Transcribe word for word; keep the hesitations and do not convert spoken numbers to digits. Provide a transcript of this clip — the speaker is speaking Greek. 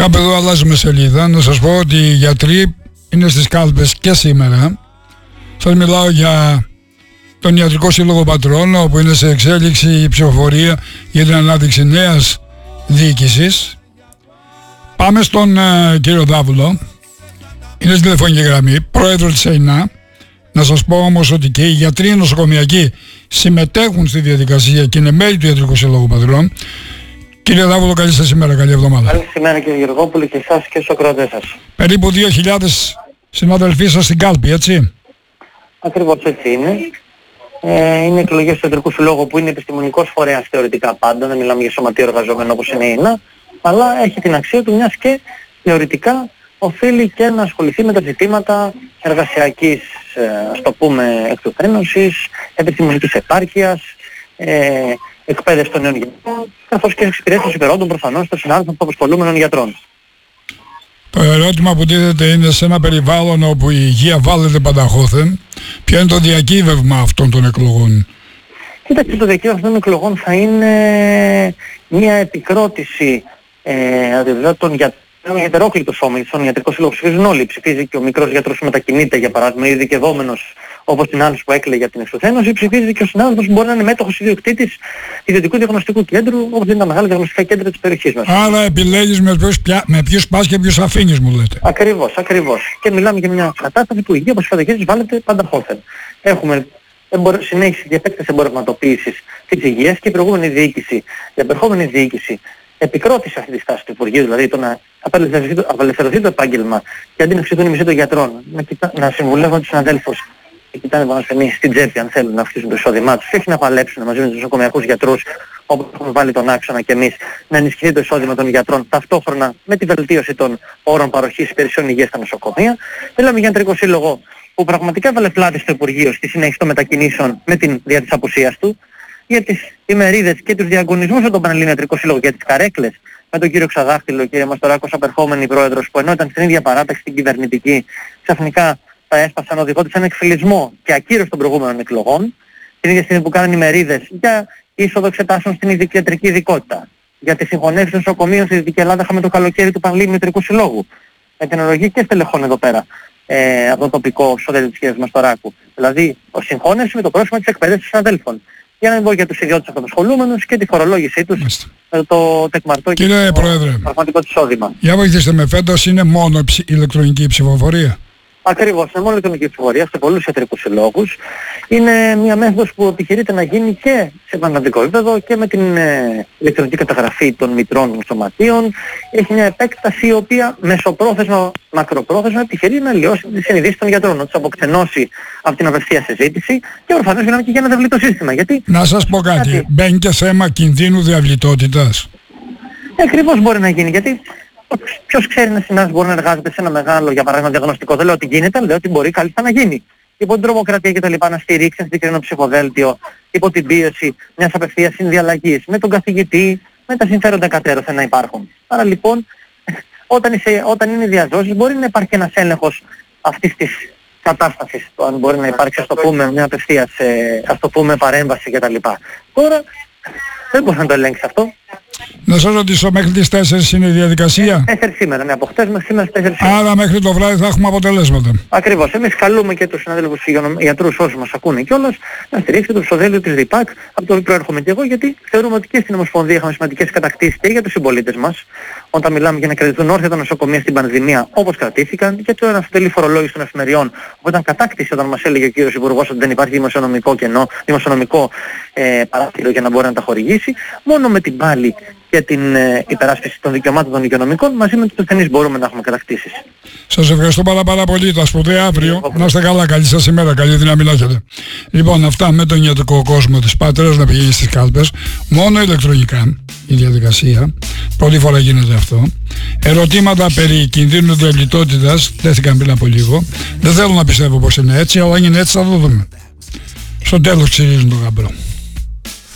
Κάπου εδώ αλλάζουμε σελίδα. Να σας πω ότι οι γιατροί είναι στις κάλπες και σήμερα. Σας μιλάω για τον Ιατρικό Σύλλογο Πατρών, όπου είναι σε εξέλιξη η ψηφοφορία για την ανάδειξη νέας διοίκησης. Πάμε στον uh, κύριο Δάβουλο. Είναι στη τηλεφωνική γραμμή, πρόεδρο της ΕΙΝΑ. Να σας πω όμως ότι και οι γιατροί νοσοκομιακοί συμμετέχουν στη διαδικασία και είναι μέλη του Ιατρικού Συλλόγου Πατρών. Κύριε Δάβουλο, καλή σας ημέρα, καλή εβδομάδα. Καλή ημέρα κύριε Γεωργόπουλο και εσάς και στους ακροατές σας. Περίπου δύο χιλιάδες συναδελφοί σας στην κάλπη, έτσι? Ακριβώς έτσι είναι. Ε, είναι εκλογές του Ιατρικού Συλλόγου που είναι επιστημονικός φορέας θεωρητικά πάντα, δεν μιλάμε για σωματείο εργαζόμενο όπως είναι η ΕΙΝΑ, αλλά έχει την αξία του μιας και θεωρητικά οφείλει και να ασχοληθεί με τα ζητήματα εργασιακής, ε, ας το πούμε, εκτουθένωσης, επιστημονικής επάρκειας, ε, εκπαίδευση των νέων γιατρών, καθώς και εξυπηρέτηση των συμφερόντων προφανώς των συνάδελφων των απασχολούμενων γιατρών. Το ερώτημα που τίθεται είναι, σε ένα περιβάλλον όπου η υγεία βάλεται πανταχώθεν, ποιο είναι το διακύβευμα αυτών των εκλογών? Κοίταξε, το διακύβευμα αυτών των εκλογών θα είναι μια επικρότηση ε, των γιατρών. Είναι ετερόκλητο σώμα, στον Ιατρικό Σύλλογο ψηφίζουν όλοι. Ψηφίζει και ο μικρός γιατρός που μετακινείται, για παράδειγμα, ή ειδικευόμενος όπως την άλλη που έκλαιγε για την εξουθένωση. Ψηφίζει και ο συνάδελφος που μπορεί να είναι μέτοχος ιδιοκτήτης ιδιωτικού διαγνωστικού κέντρου, όπως είναι τα μεγάλα διαγνωστικά κέντρα της περιοχής μας. Άρα επιλέγεις με ποιους, με ποιους πας και ποιους αφήνεις, μου λέτε. Ακριβώς, ακριβώς. Και μιλάμε για μια κατάσταση που η υγεία, όπως φανταγίζεις, βάλετε πανταχώθεν. Έχουμε εμπορ... συνέχιση και επέκταση εμπορευματοποίησης της υγείας και η προηγούμενη διοίκηση, η επερχόμενη διοίκηση επικρότησε αυτή τη στάση του Υπουργείου, δηλαδή το να απελευθερωθεί το επάγγελμα και αντί να αυξηθούν οι μισθοί των γιατρών, να, κοιτά, να συμβουλεύουν τους συναδέλφους και κοιτάνε πάνω στενή στην τσέπη αν θέλουν να αυξήσουν το εισόδημά τους, όχι να παλέψουν μαζί με τους νοσοκομιακούς γιατρούς όπως έχουμε βάλει τον άξονα και εμείς, να ενισχυθεί το εισόδημα των γιατρών ταυτόχρονα με τη βελτίωση των όρων παροχής υπηρεσιών υγείας στα νοσοκομεία. Μιλάμε για Ιατρικό Σύλλογο που πραγματικά έβαλε πλάτη στο Υπουργείο στη συνέχιση των μετακινήσεων με την δια της απουσίας του, για τις ημερίδες και τους διαγωνισμούς με τον Πανελλήνιο Ιατρικό Σύλλογο, για τις καρέκλες με τον κύριο Ξαδάχτυλο, κύριε Μαστοράκος, απερχόμενη πρόεδρος, που ενώ ήταν στην ίδια παράταξη την κυβερνητική, ξαφνικά τα έσπασαν οδηγώντας σε ένα εκφυλισμό και ακύρωση των προηγούμενων εκλογών, την ίδια στιγμή που κάνουν ημερίδες για είσοδο εξετάσεων στην ειδική ιατρική ειδικότητα, για τις συγχωνεύσεις των νοσοκομείων στη Δυτική Ελλάδα. Είχαμε το καλοκαίρι του Πανελλήνιου Ιατρικού Συλλόγου, με την αναλογή και στελεχών εδώ πέρα, ε, από το τοπικό σωδέλιο της κυρίας Μαστοράκου. Δηλαδή, ο συγχώνευση με το πρόσωπο της εκπαίδευσης των συναδέλφων. Για να μην πω για τους ιδιώτες αυτοαπασχολούμενους και τη φορολόγησή τους, με το τεκμαρτό και Κύριε το Πρόεδρε, πραγματικό της εισόδημα. Για βοηθήστε με, φέτος είναι μόνο ψη... ηλεκτρονική ψηφοφορία? Ακριβώς, είναι μόνο ηλεκτρονική ψηφοφορία σε πολλούς ιατρικούς συλλόγους. Είναι μια μέθοδος που επιχειρείται να γίνει και σε πανελλαδικό επίπεδο και με την ε, ηλεκτρονική καταγραφή των μητρών των σωματείων. Έχει μια επέκταση η οποία μεσοπρόθεσμα, μακροπρόθεσμα επιχειρεί να λιώσει τις συνειδήσεις των γιατρών, να τους αποκτενώσει από την απευθεία συζήτηση και προφανώς μιλάμε και για ένα διαβλητό σύστημα. Γιατί... Να σας πω κάτι, γιατί... μπαίνει και θέμα κινδύνου διαβλητότητας. Ε, ακριβώς μπορεί να γίνει, γιατί ποιος ξέρει να συνάδελφος μπορεί να εργάζεται σε ένα μεγάλο, για παράδειγμα, διαγνωστικό? Δεν λέω ότι γίνεται, λέω ότι μπορεί κάλλιστα να γίνει. Υπό την τρομοκρατία και τα λοιπά, να στηρίξει ένα συγκεκριμένο ψηφοδέλτιο, υπό την πίεση μιας απευθείας συνδιαλλαγής, με τον καθηγητή, με τα συμφέροντα κατέρωθεν να υπάρχουν. Άρα λοιπόν, όταν, είσαι, όταν είναι διαζώσεις, μπορεί να υπάρχει ένας έλεγχος αυτής της κατάστασης, το αν μπορεί να υπάρξει, ας το πούμε, μια απευθείας, ε, ας το πούμε, παρέμβαση κτλ. Τώρα, δεν μπορεί να το ελέγξει αυτό. Να σας ρωτήσω, μέχρι τις τέσσερις είναι η διαδικασία? τέσσερις σήμερα, ναι, από χτες μέχρι σήμερα στις τέσσερις. Άρα μέχρι το βράδυ θα έχουμε αποτελέσματα. Ακριβώς. Εμείς καλούμε και τους συναδέλφους γιατρούς όσους μας ακούνε κιόλας να στηρίξετε το ψηφοδέλτιο της ΔΙΠΑΚ, από το οποίο προέρχομαι και εγώ, γιατί θεωρούμε ότι και στην Ομοσπονδία είχαμε σημαντικές κατακτήσεις και για τους συμπολίτες μας, όταν μιλάμε για να κρατηθούν όρθια τα νοσοκομεία στην πανδημία όπως κρατήθηκαν, και τώρα να αποτελεί φορολόγηση των εφημεριών, που ήταν κατάκτηση όταν μας έλεγε ο κύριος Υπουργός ότι δεν υπάρχει δημοσιονομικό κενό, δημοσιονομικό ε, παράθυρο για να μπορεί να τα χορηγήσει. Μόνο με την πάλη και την ε, υπεράσπιση των δικαιωμάτων των υγειονομικών, μαζί με τους ασθενείς μπορούμε να έχουμε κατακτήσεις. Σας ευχαριστώ πάρα, πάρα πολύ. Τα σπουδαία αύριο. Να είστε καλά. Καλή σας ημέρα. Καλή δύναμη να έχετε. Λοιπόν, αυτά με τον ιατρικό κόσμο της Πάτρας, να πηγαίνει στις κάλπες. Μόνο ηλεκτρονικά η διαδικασία. Πρώτη φορά γίνεται αυτό. Ερωτήματα περί κινδύνου διαβλητότητας τέθηκαν πριν από λίγο. Δεν θέλω να πιστεύω πως είναι έτσι, αλλά αν είναι έτσι θα το δούμε. Στο τέλος ξυρίζουν το γαμπρό.